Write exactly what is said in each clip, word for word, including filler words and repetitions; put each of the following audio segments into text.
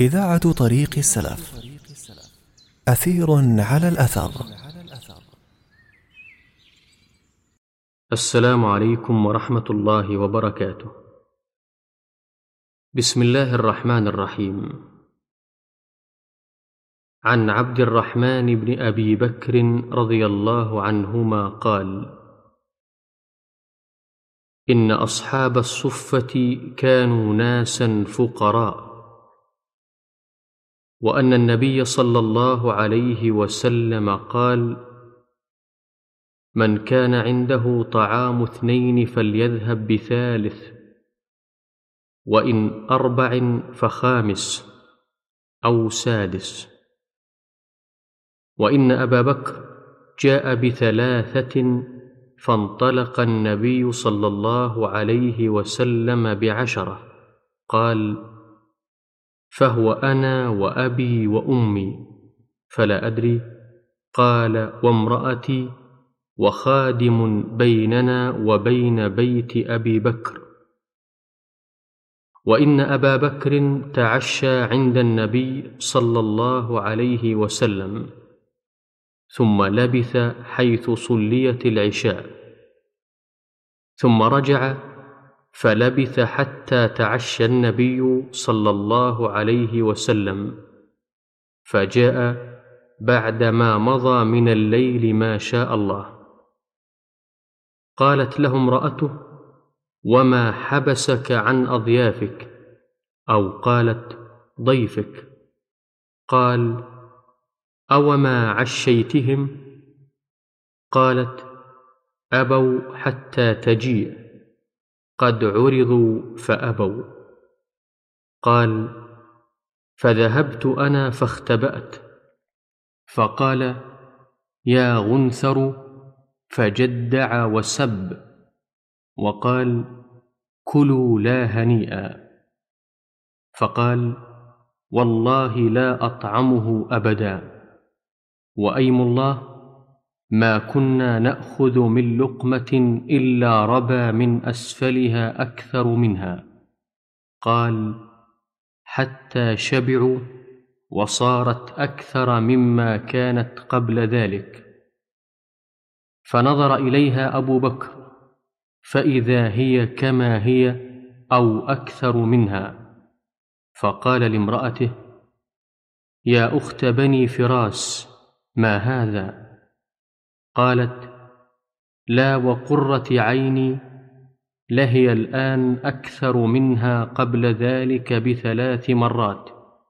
إذاعة طريق السلف، أثير على الأثر. السلام عليكم ورحمة الله وبركاته. بسم الله الرحمن الرحيم. عن عبد الرحمن بن أبي بكر رضي الله عنهما قال: إن أصحاب الصفة كانوا ناسا فقراء، وأن النبي صلى الله عليه وسلم قال: من كان عنده طعام اثنين فليذهب بثالث، وإن أربع فخامس أو سادس. وإن أبا بكر جاء بثلاثة فانطلق النبي صلى الله عليه وسلم بعشرة، قال: فهو أنا وأبي وأمي، فلا أدري، قال: وامرأتي وخادم بيننا وبين بيت أبي بكر. وإن أبا بكر تعشى عند النبي صلى الله عليه وسلم، ثم لبث حيث صليت العشاء، ثم رجع فلبث حتى تعشى النبي صلى الله عليه وسلم، فجاء بعدما مضى من الليل ما شاء الله. قالت له امرأته: وما حبسك عن أضيافك؟ أو قالت: ضيفك. قال: أوما عشيتهم؟ قالت: أبوا حتى تجيء، قد عرضوا فأبوا. قال: فذهبت أنا فاختبأت، فقال: يا غنثر، فجدع وسب، وقال: كلوا لا هنيئا. فقال: والله لا أطعمه أبدا، وأيم الله ما كنا نأخذ من لقمة إلا ربى من أسفلها أكثر منها. قال: حتى شبعوا وصارت أكثر مما كانت قبل ذلك. فنظر إليها أبو بكر فإذا هي كما هي أو أكثر منها، فقال لامرأته: يا أخت بني فراس، ما هذا؟ قالت: لا وقرة عيني، لهي الآن أكثر منها قبل ذلك بثلاث مرات.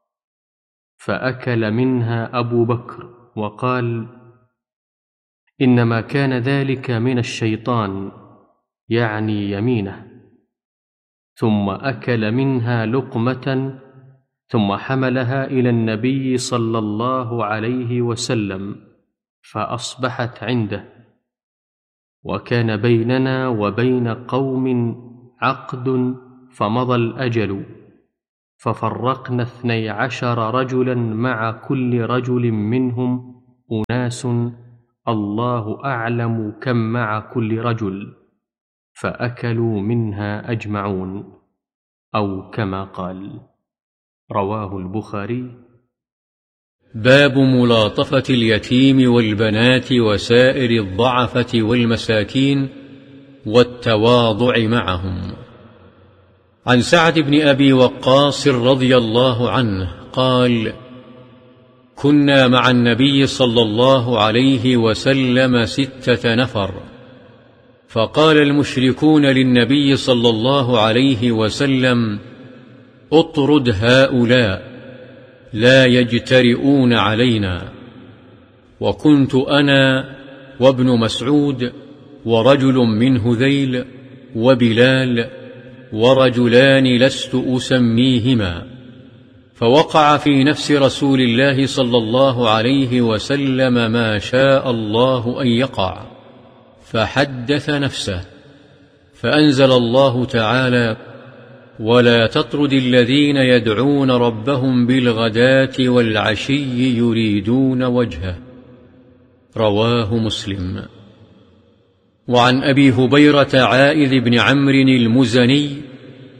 فأكل منها أبو بكر وقال: إنما كان ذلك من الشيطان، يعني يمينه. ثم أكل منها لقمة، ثم حملها إلى النبي صلى الله عليه وسلم، فأصبحت عنده. وكان بيننا وبين قوم عقد فمضى الأجل، ففرقنا اثني عشر رجلا، مع كل رجل منهم أناس الله أعلم كم مع كل رجل، فأكلوا منها أجمعون، أو كما قال. رواه البخاري. باب ملاطفة اليتيم والبنات وسائر الضعفة والمساكين والتواضع معهم. عن سعد بن أبي وقاص رضي الله عنه قال: كنا مع النبي صلى الله عليه وسلم ستة نفر، فقال المشركون للنبي صلى الله عليه وسلم: اطرد هؤلاء لا يجترئون علينا. وكنت أنا وابن مسعود ورجل من هذيل وبلال ورجلان لست أسميهما، فوقع في نفس رسول الله صلى الله عليه وسلم ما شاء الله أن يقع، فحدث نفسه، فأنزل الله تعالى: ولا تطرد الذين يدعون ربهم بالغداة والعشي يريدون وجهه. رواه مسلم. وعن أبي هبيرة عائذ بن عمرو المزني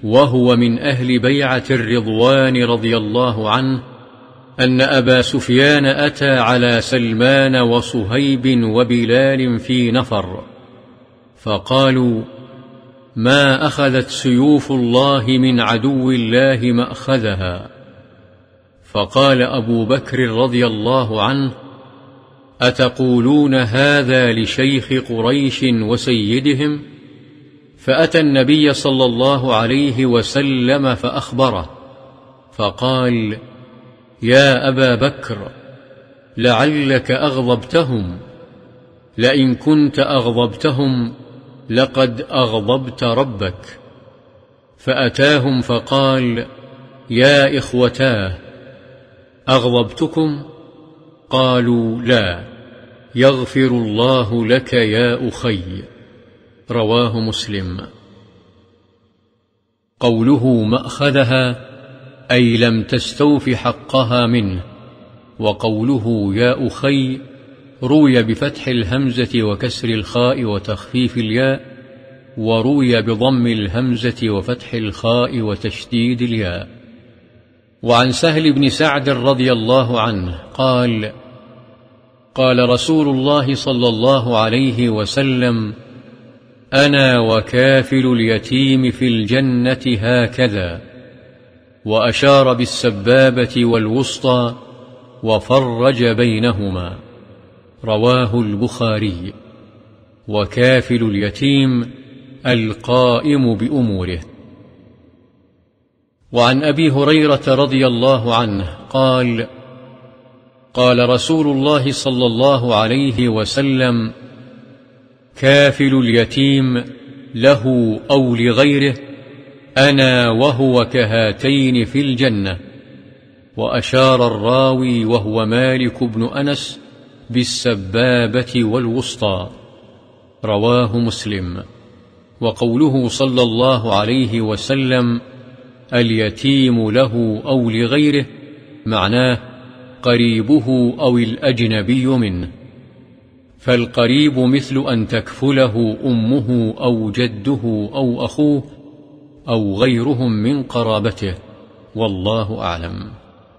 وهو من أهل بيعة الرضوان رضي الله عنه، أن أبا سفيان أتى على سلمان وصهيب وبلال في نفر، فقالوا: ما أخذت سيوف الله من عدو الله مأخذها. فقال أبو بكر رضي الله عنه: أتقولون هذا لشيخ قريش وسيدهم؟ فأتى النبي صلى الله عليه وسلم فأخبره، فقال: يا أبا بكر، لعلك أغضبتهم، لئن كنت أغضبتهم لقد أغضبت ربك. فأتاهم فقال: يا إخوتاه، أغضبتكم؟ قالوا: لا، يغفر الله لك يا أخي. رواه مسلم. قوله مأخذها أي لم تستوف حقها منه، وقوله يا أخي روي بفتح الهمزة وكسر الخاء وتخفيف الياء، وروي بضم الهمزة وفتح الخاء وتشديد الياء. وعن سهل بن سعد رضي الله عنه قال: قال رسول الله صلى الله عليه وسلم: أنا وكافل اليتيم في الجنة هكذا، وأشار بالسبابة والوسطى وفرج بينهما. رواه البخاري. وكافل اليتيم القائم بأموره. وعن أبي هريرة رضي الله عنه قال: قال رسول الله صلى الله عليه وسلم: كافل اليتيم له أو لغيره أنا وهو كهاتين في الجنة. وأشار الراوي وهو مالك بن أنس بالسبابة والوسطى. رواه مسلم. وقوله صلى الله عليه وسلم: اليتيم له أو لغيره، معناه قريبه أو الأجنبي منه، فالقريب مثل أن تكفله أمه أو جده أو أخوه أو غيرهم من قرابته، والله أعلم.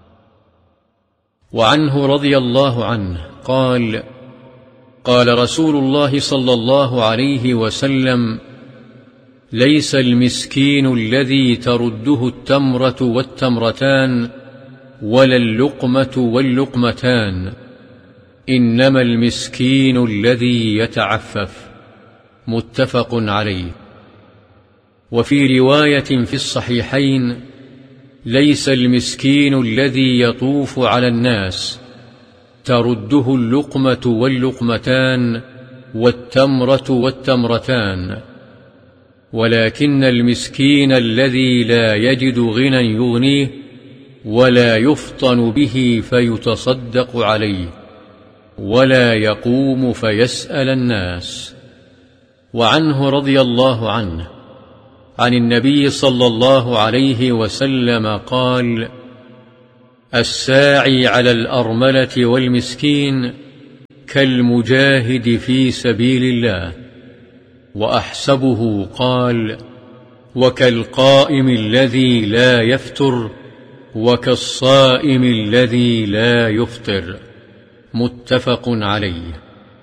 وعنه رضي الله عنه قال: قال رسول الله صلى الله عليه وسلم: ليس المسكين الذي ترده التمرة والتمرتان ولا اللقمة واللقمتان، إنما المسكين الذي يتعفف. متفق عليه. وفي رواية في الصحيحين: ليس المسكين الذي يطوف على الناس ترده اللقمة واللقمتان والتمرة والتمرتان، ولكن المسكين الذي لا يجد غنى يغنيه ولا يفطن به فيتصدق عليه ولا يقوم فيسأل الناس. وعنه رضي الله عنه عن النبي صلى الله عليه وسلم قال: الساعي على الأرملة والمسكين كالمجاهد في سبيل الله. وأحسبه قال: وكالقائم الذي لا يفتر وكالصائم الذي لا يفطر. متفق عليه.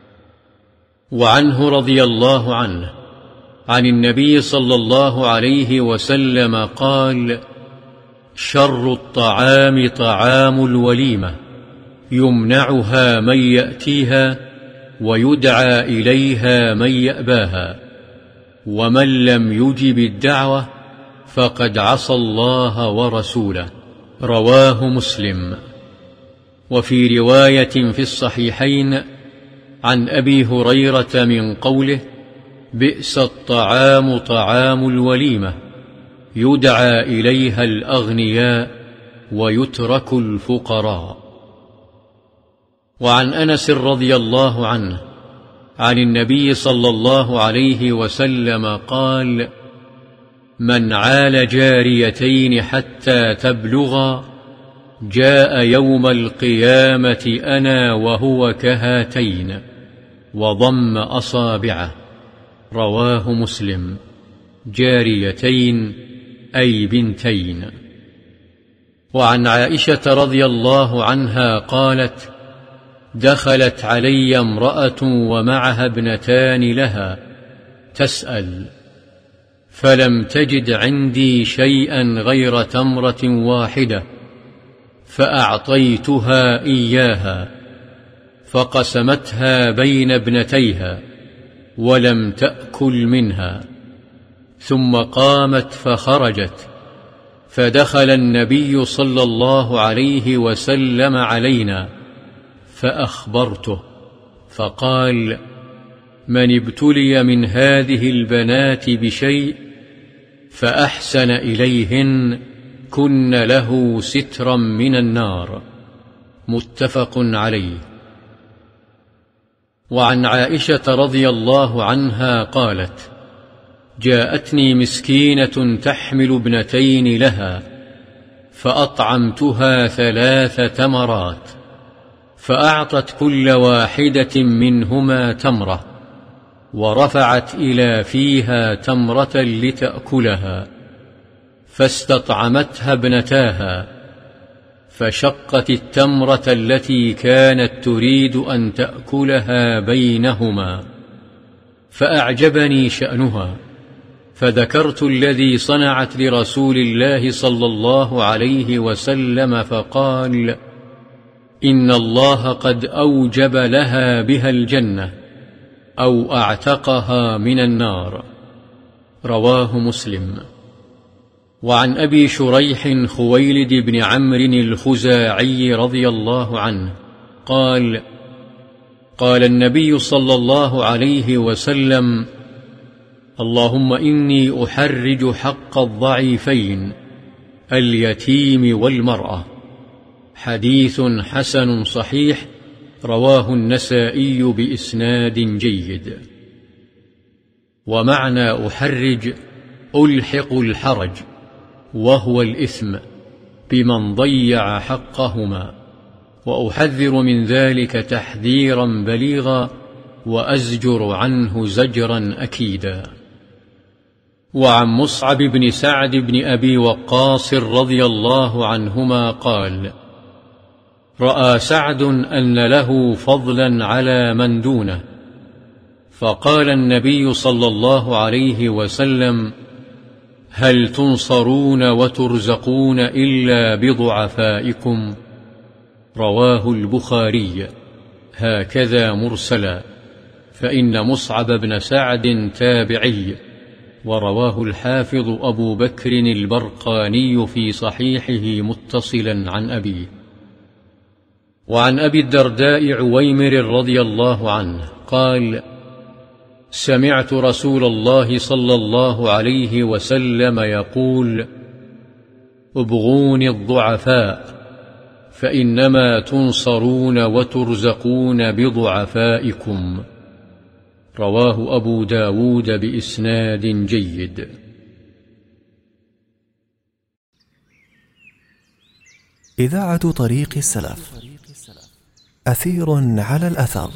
وعنه رضي الله عنه عن النبي صلى الله عليه وسلم قال: شر الطعام طعام الوليمة، يمنعها من يأتيها ويدعى إليها من يأباها، ومن لم يجب الدعوة فقد عصى الله ورسوله. رواه مسلم. وفي رواية في الصحيحين عن أبي هريرة من قوله: بئس الطعام طعام الوليمة، يدعى إليها الأغنياء ويترك الفقراء. وعن أنس رضي الله عنه عن النبي صلى الله عليه وسلم قال: من عال جاريتين حتى تبلغا جاء يوم القيامة أنا وهو كهاتين، وضم أصابعه. رواه مسلم. جاريتين أي بنتين. وعن عائشة رضي الله عنها قالت: دخلت علي امرأة ومعها ابنتان لها تسأل، فلم تجد عندي شيئا غير تمرة واحدة، فأعطيتها إياها، فقسمتها بين ابنتيها ولم تأكل منها، ثم قامت فخرجت، فدخل النبي صلى الله عليه وسلم علينا فأخبرته، فقال: من ابتلي من هذه البنات بشيء فأحسن إليهن كن له سترا من النار. متفق عليه. وعن عائشة رضي الله عنها قالت: جاءتني مسكينة تحمل ابنتين لها، فأطعمتها ثلاث تمرات، فأعطت كل واحدة منهما تمرة، ورفعت إلى فيها تمرة لتأكلها، فاستطعمتها ابنتاها، فشقت التمرة التي كانت تريد أن تأكلها بينهما، فأعجبني شأنها، فذكرت الذي صنعت لرسول الله صلى الله عليه وسلم، فقال: إن الله قد أوجب لها بها الجنة أو أعتقها من النار. رواه مسلم. وعن أبي شريح خويلد بن عمرو الخزاعي رضي الله عنه قال: قال النبي صلى الله عليه وسلم: اللهم إني أحرج حق الضعيفين اليتيم والمرأة. حديث حسن صحيح، رواه النسائي بإسناد جيد. ومعنى أحرج ألحق الحرج، وهو الإثم، بمن ضيع حقهما، وأحذر من ذلك تحذيرا بليغا، وأزجر عنه زجرا أكيدا. وعن مصعب بن سعد بن أبي وقاص رضي الله عنهما قال: رأى سعد أن له فضلا على من دونه، فقال النبي صلى الله عليه وسلم: هل تنصرون وترزقون إلا بضعفائكم؟ رواه البخاري، هكذا مرسلا، فإن مصعب بن سعد تابعي، ورواه الحافظ أبو بكر البرقاني في صحيحه متصلا عن أبيه. وعن أبي الدرداء عويمر رضي الله عنه قال: سمعت رسول الله صلى الله عليه وسلم يقول: ابغوني الضعفاء، فإنما تنصرون وترزقون بضعفائكم. رواه أبو داود بإسناد جيد. إذاعة طريق السلف، أثير على الأثر.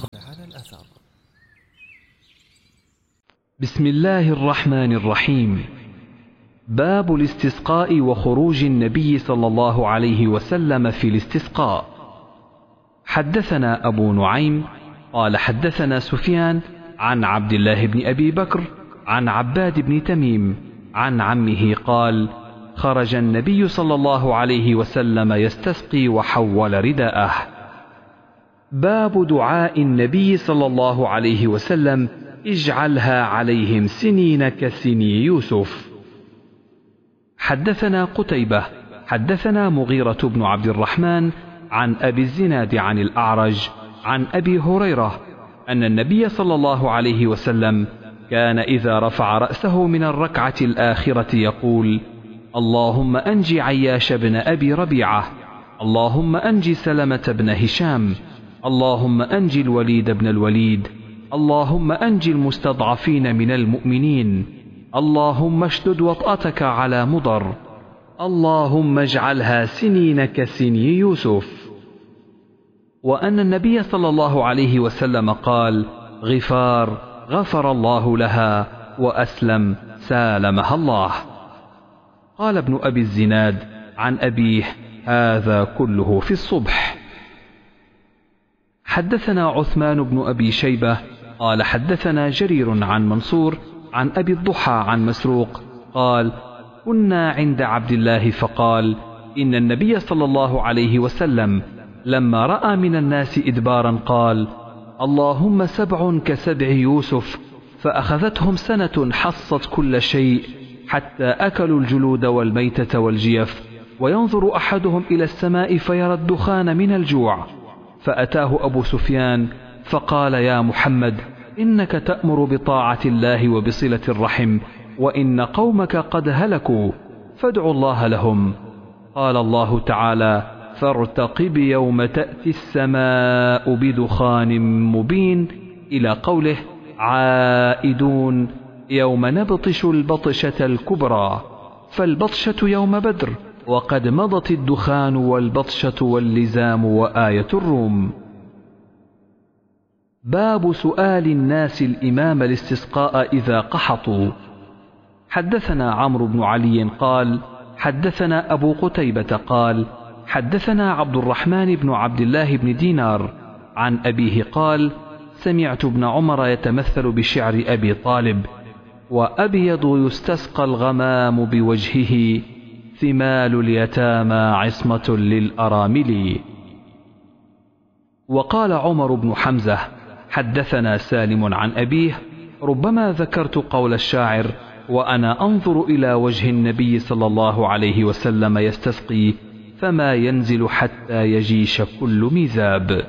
بسم الله الرحمن الرحيم. باب الاستسقاء وخروج النبي صلى الله عليه وسلم في الاستسقاء. حدثنا أبو نعيم قال حدثنا سفيان عن عبد الله بن أبي بكر عن عباد بن تميم عن عمه قال: خرج النبي صلى الله عليه وسلم يستسقي وحول رداءه. باب دعاء النبي صلى الله عليه وسلم: اجعلها عليهم سنين كسني يوسف. حدثنا قتيبة حدثنا مغيرة بن عبد الرحمن عن أبي الزناد عن الأعرج عن أبي هريرة أن النبي صلى الله عليه وسلم كان إذا رفع رأسه من الركعة الآخرة يقول: اللهم أنج عياش بن أبي ربيعة، اللهم أنج سلمة بن هشام، اللهم أنج الوليد بن الوليد، اللهم أنج المستضعفين من المؤمنين، اللهم اشدد وطأتك على مضر، اللهم اجعلها سنين كسني يوسف. وأن النبي صلى الله عليه وسلم قال: غفار غفر الله لها، وأسلم سالمها الله. قال ابن أبي الزناد عن أبيه: هذا كله في الصبح. حدثنا عثمان بن أبي شيبة قال حدثنا جرير عن منصور عن أبي الضحى عن مسروق قال: كنا عند عبد الله فقال: إن النبي صلى الله عليه وسلم لما رأى من الناس إدبارا قال: اللهم سبع كسبع يوسف، فأخذتهم سنة حصت كل شيء حتى أكلوا الجلود والميتة والجيف، وينظر أحدهم إلى السماء فيرى الدخان من الجوع. فأتاه أبو سفيان فقال: يا محمد، إنك تأمر بطاعة الله وبصلة الرحم، وإن قومك قد هلكوا، فادعوا الله لهم. قال الله تعالى: فارتقب يوم تأتي السماء بدخان مبين، إلى قوله: عائدون يوم نبطش البطشة الكبرى، فالبطشة يوم بدر، وقد مضت الدخان والبطشة واللزام وآية الروم. باب سؤال الناس الإمام الاستسقاء إذا قحطوا. حدثنا عمرو بن علي قال حدثنا أبو قتيبة قال حدثنا عبد الرحمن بن عبد الله بن دينار عن أبيه قال: سمعت ابن عمر يتمثل بشعر أبي طالب: وأبيض يستسقى الغمام بوجهه، ثمال اليتامى عصمة للأرامل. وقال عمر بن حمزة: حدثنا سالم عن أبيه: ربما ذكرت قول الشاعر: وأنا أنظر إلى وجه النبي صلى الله عليه وسلم يستسقي، فما ينزل حتى يجيش كل ميزاب.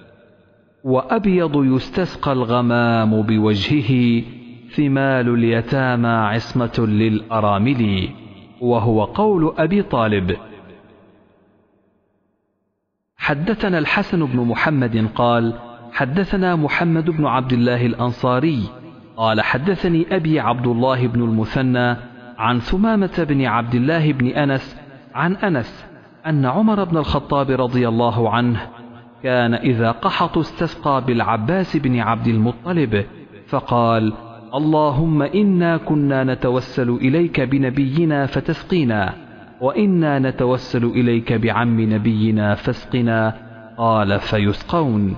وأبيض يستسقى الغمام بوجهه، ثمال اليتامى عصمة للأرامل، وهو قول أبي طالب. حدثنا الحسن بن محمد قال حدثنا محمد بن عبد الله الأنصاري قال حدثني أبي عبد الله بن المثنى عن ثمامة بن عبد الله بن أنس عن أنس أن عمر بن الخطاب رضي الله عنه كان إذا قحط استسقى بالعباس بن عبد المطلب فقال: اللهم إنا كنا نتوسل إليك بنبينا فتسقينا، وإنا نتوسل إليك بعم نبينا فاسقنا. قال: فيسقون.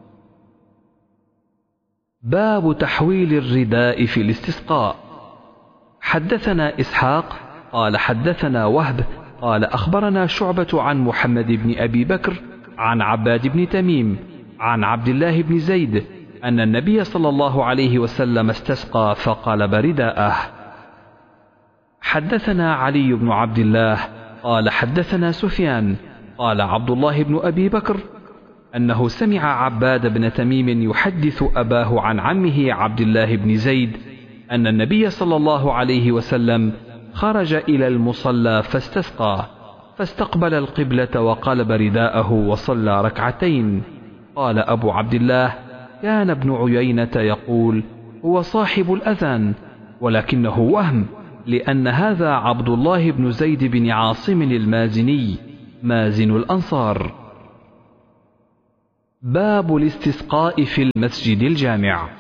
باب تحويل الرداء في الاستسقاء. حدثنا إسحاق قال حدثنا وهب قال أخبرنا شعبة عن محمد بن أبي بكر عن عباد بن تميم عن عبد الله بن زيد أن النبي صلى الله عليه وسلم استسقى فقلب رداءه. حدثنا علي بن عبد الله قال حدثنا سفيان قال عبد الله بن أبي بكر أنه سمع عباد بن تميم يحدث أباه عن عمه عبد الله بن زيد أن النبي صلى الله عليه وسلم خرج إلى المصلى فاستسقى، فاستقبل القبلة وقلب رداءه وصلى ركعتين. قال أبو عبد الله: كان ابن عيينة يقول: هو صاحب الأذان، ولكنه وهم، لأن هذا عبد الله بن زيد بن عاصم المازني مازن الأنصار. باب الاستسقاء في المسجد الجامع.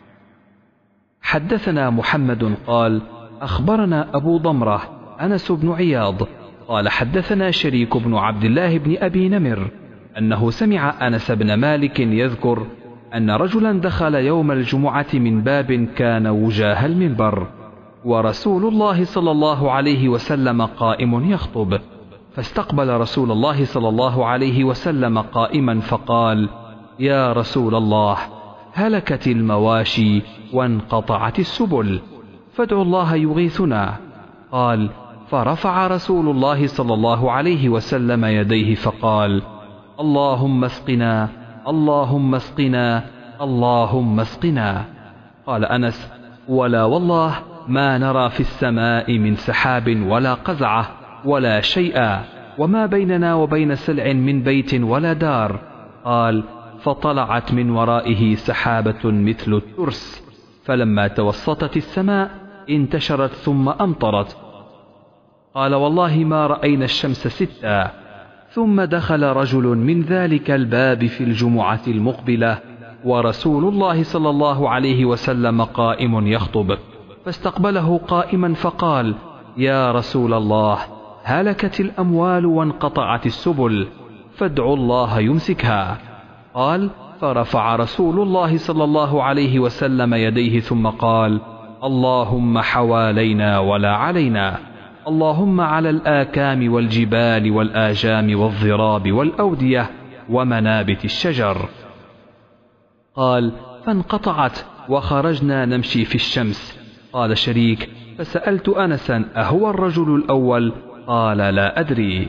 حدثنا محمد قال أخبرنا أبو ضمرة أنس بن عياض قال حدثنا شريك بن عبد الله بن أبي نمر أنه سمع أنس بن مالك يذكر أن رجلا دخل يوم الجمعة من باب كان وجاه المنبر، ورسول الله صلى الله عليه وسلم قائم يخطب، فاستقبل رسول الله صلى الله عليه وسلم قائما فقال: يا رسول الله، هلكت المواشي وانقطعت السبل، فادعوا الله يغيثنا. قال: فرفع رسول الله صلى الله عليه وسلم يديه فقال: اللهم اسقنا، اللهم اسقنا، اللهم اسقنا. قال أنس: ولا والله ما نرى في السماء من سحاب ولا قزعة ولا شيئا، وما بيننا وبين سلع من بيت ولا دار. قال: فطلعت من ورائه سحابة مثل الترس، فلما توسطت السماء انتشرت ثم أمطرت. قال: والله ما رأينا الشمس ستا. ثم دخل رجل من ذلك الباب في الجمعة المقبلة، ورسول الله صلى الله عليه وسلم قائم يخطب، فاستقبله قائما فقال: يا رسول الله هلكت الأموال وانقطعت السبل فادعوا الله يمسكها. قال فرفع رسول الله صلى الله عليه وسلم يديه ثم قال اللهم حوالينا ولا علينا، اللهم على الآكام والجبال والآجام والضراب والأودية ومنابت الشجر. قال فانقطعت وخرجنا نمشي في الشمس. قال شريك فسألت أنسا أهو الرجل الأول؟ قال لا أدري.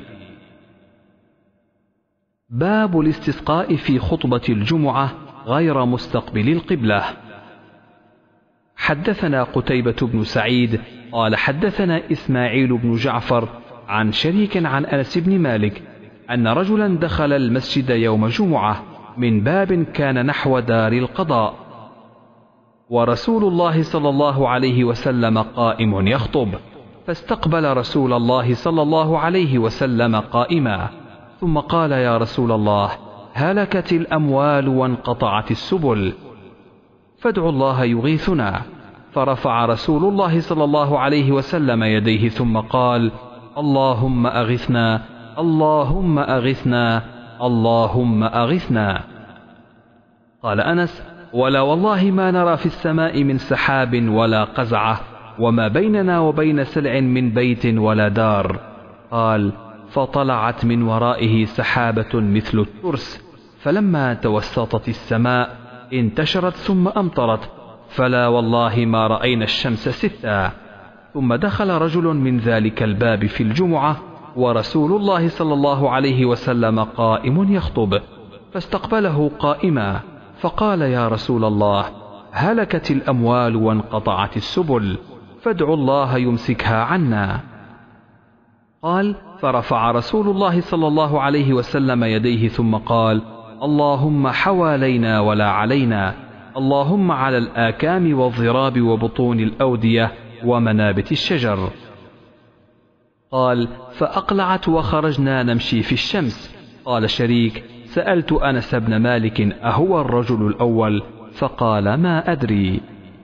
باب الاستسقاء في خطبة الجمعة غير مستقبل القبلة. حدثنا قتيبة بن سعيد قال حدثنا إسماعيل بن جعفر عن شريك عن أنس بن مالك أن رجلا دخل المسجد يوم جمعة من باب كان نحو دار القضاء، ورسول الله صلى الله عليه وسلم قائم يخطب، فاستقبل رسول الله صلى الله عليه وسلم قائما، ثم قال يا رسول الله هلكت الأموال وانقطعت السبل فادعوا الله يغيثنا. فرفع رسول الله صلى الله عليه وسلم يديه ثم قال اللهم أغثنا اللهم أغثنا اللهم أغثنا. قال أنس ولا والله ما نرى في السماء من سحاب ولا قزعة، وما بيننا وبين سلع من بيت ولا دار. قال فطلعت من ورائه سحابة مثل الترس، فلما توسطت السماء انتشرت ثم أمطرت، فلا والله ما رأينا الشمس ستا. ثم دخل رجل من ذلك الباب في الجمعة ورسول الله صلى الله عليه وسلم قائم يخطب، فاستقبله قائما فقال يا رسول الله هلكت الأموال وانقطعت السبل فادعوا الله يمسكها عنا. قال فرفع رسول الله صلى الله عليه وسلم يديه ثم قال اللهم حوالينا ولا علينا، اللهم على الآكام والضراب وبطون الأودية ومنابت الشجر. قال فأقلعت وخرجنا نمشي في الشمس. قال شريك سألت أنس بن مالك أهو الرجل الأول؟ فقال ما أدري.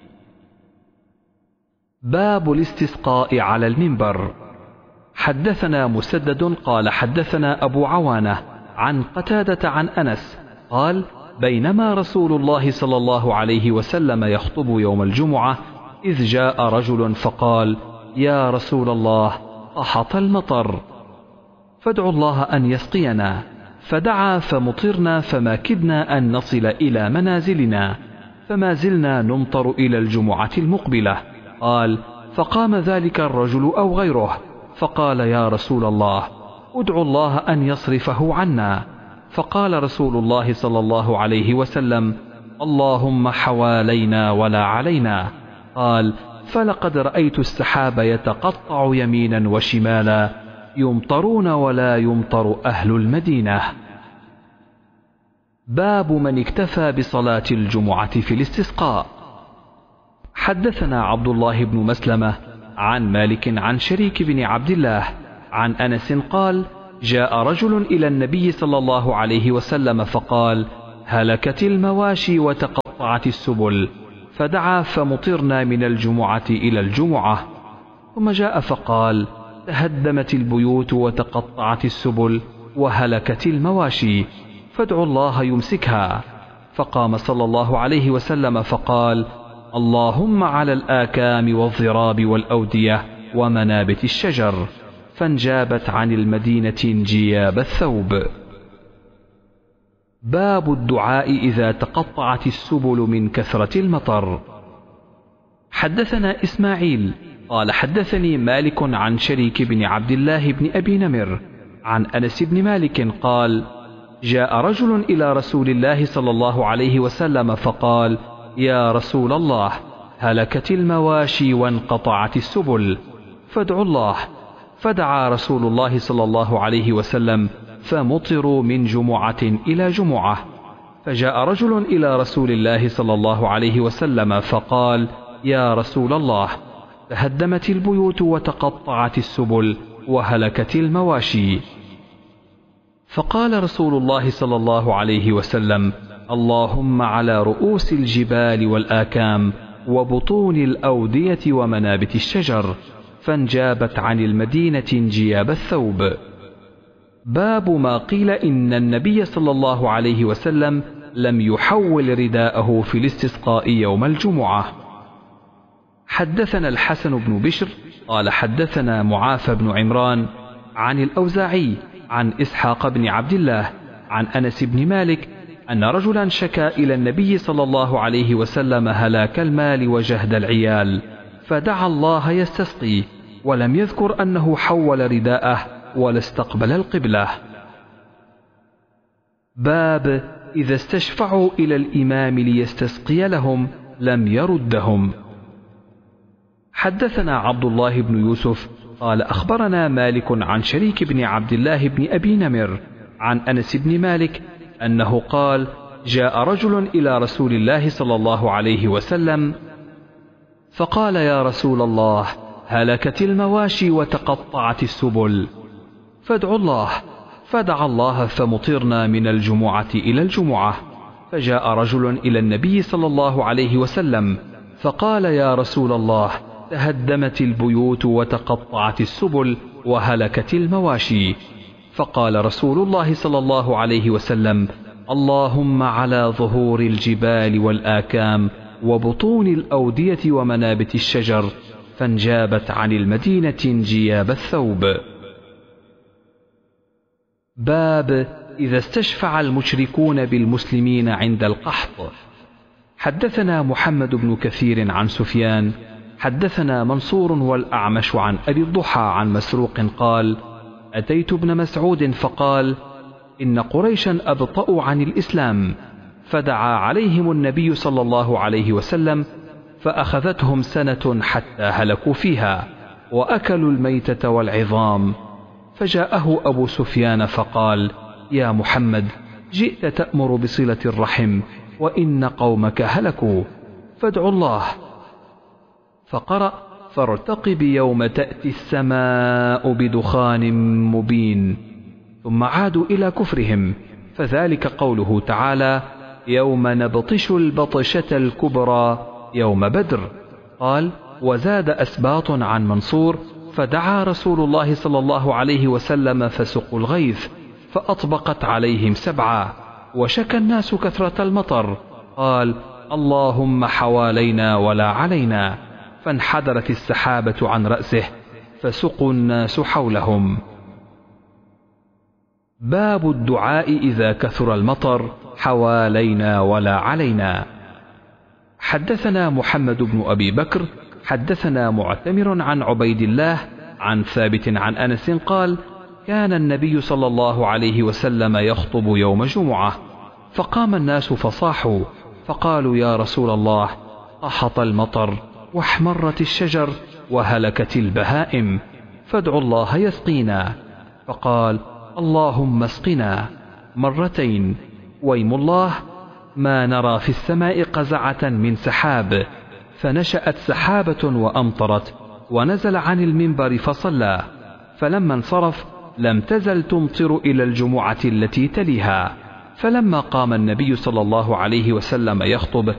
باب الاستسقاء على المنبر. حدثنا مسدد قال حدثنا أبو عوانة عن قتادة عن أنس قال بينما رسول الله صلى الله عليه وسلم يخطب يوم الجمعة إذ جاء رجل فقال يا رسول الله أحط المطر فادعوا الله أن يسقينا، فدعا فمطرنا فما كدنا أن نصل إلى منازلنا، فما زلنا نمطر إلى الجمعة المقبلة. قال فقام ذلك الرجل أو غيره فقال يا رسول الله ادعوا الله أن يصرفه عنا. فقال رسول الله صلى الله عليه وسلم اللهم حوالينا ولا علينا. قال فلقد رأيت السحاب يتقطع يمينا وشمالا يمطرون ولا يمطر أهل المدينة. باب من اكتفى بصلاة الجمعة في الاستسقاء. حدثنا عبد الله بن مسلمة عن مالك عن شريك بن عبد الله عن أنس قال جاء رجل إلى النبي صلى الله عليه وسلم فقال هلكت المواشي وتقطعت السبل، فدعا فمطرنا من الجمعة إلى الجمعة. ثم جاء فقال تهدمت البيوت وتقطعت السبل وهلكت المواشي، فادعوا الله يمسكها. فقام صلى الله عليه وسلم فقال اللهم على الآكام والضراب والأودية ومنابت الشجر، فانجابت عن المدينة انجياب الثوب. باب الدعاء إذا تقطعت السبل من كثرة المطر. حدثنا إسماعيل قال حدثني مالك عن شريك بن عبد الله بن أبي نمر عن أنس بن مالك قال جاء رجل إلى رسول الله صلى الله عليه وسلم فقال يا رسول الله هلكت المواشي وانقطعت السبل فادعوا الله. فدعا رسول الله صلى الله عليه وسلم فمطروا من جمعة إلى جمعة. فجاء رجل إلى رسول الله صلى الله عليه وسلم فقال يا رسول الله تهدمت البيوت وتقطعت السبل وهلكت المواشي. فقال رسول الله صلى الله عليه وسلم اللهم على رؤوس الجبال والآكام وبطون الأودية ومنابت الشجر، فانجابت عن المدينة انجياب الثوب. باب ما قيل إن النبي صلى الله عليه وسلم لم يحول رداءه في الاستسقاء يوم الجمعة. حدثنا الحسن بن بشر قال حدثنا معافى بن عمران عن الأوزاعي عن إسحاق بن عبد الله عن أنس بن مالك أن رجلا شكا إلى النبي صلى الله عليه وسلم هلاك المال وجهد العيال، فدعا الله يستسقي، ولم يذكر أنه حول رداءه ولا استقبل القبلة. باب إذا استشفعوا إلى الإمام ليستسقي لهم لم يردهم. حدثنا عبد الله بن يوسف قال أخبرنا مالك عن شريك بن عبد الله بن أبي نمر عن أنس بن مالك أنه قال: جاء رجل إلى رسول الله صلى الله عليه وسلم فقال: يا رسول الله، هلكت المواشي وتقطعت السبل، فادعوا الله. فدعا الله فمطرنا من الجمعة إلى الجمعة. فجاء رجل إلى النبي صلى الله عليه وسلم فقال: يا رسول الله، تهدمت البيوت وتقطعت السبل وهلكت المواشي. فقال رسول الله صلى الله عليه وسلم: اللهم على ظهور الجبال والآكام وبطون الأودية ومنابت الشجر، فانجابت عن المدينة انجياب الثوب. باب إذا استشفع المشركون بالمسلمين عند القحط. حدثنا محمد بن كثير عن سفيان حدثنا منصور والأعمش عن أبي الضحى عن مسروق قال: أتيت ابن مسعود فقال: إن قريشا أبطأوا عن الإسلام، فدعا عليهم النبي صلى الله عليه وسلم فأخذتهم سنة حتى هلكوا فيها وأكلوا الميتة والعظام. فجاءه أبو سفيان فقال: يا محمد، جئت تأمر بصلة الرحم وإن قومك هلكوا، فادعوا الله. فقرأ: فارتقب يوم تأتي السماء بدخان مبين. ثم عادوا إلى كفرهم، فذلك قوله تعالى: يوم نبطش البطشة الكبرى يوم بدر. قال: وزاد أسباط عن منصور: فدعا رسول الله صلى الله عليه وسلم فسقوا الغيث، فأطبقت عليهم سبعا، وشكى الناس كثرة المطر. قال: اللهم حوالينا ولا علينا، فانحدرت السحابة عن رأسه، فسقوا الناس حولهم. باب الدعاء إذا كثر المطر: حوالينا ولا علينا. حدثنا محمد بن أبي بكر حدثنا معتمر عن عبيد الله عن ثابت عن أنس قال: كان النبي صلى الله عليه وسلم يخطب يوم جمعة، فقام الناس فصاحوا، فقالوا: يا رسول الله، قحط المطر واحمرت الشجر وهلكت البهائم، فادعوا الله يسقينا. فقال: اللهم اسقنا مرتين، ويم الله ما نرى في السماء قزعة من سحاب. فنشأت سحابة وأمطرت، ونزل عن المنبر فصلى، فلما انصرف لم تزل تمطر إلى الجمعة التي تليها. فلما قام النبي صلى الله عليه وسلم يخطب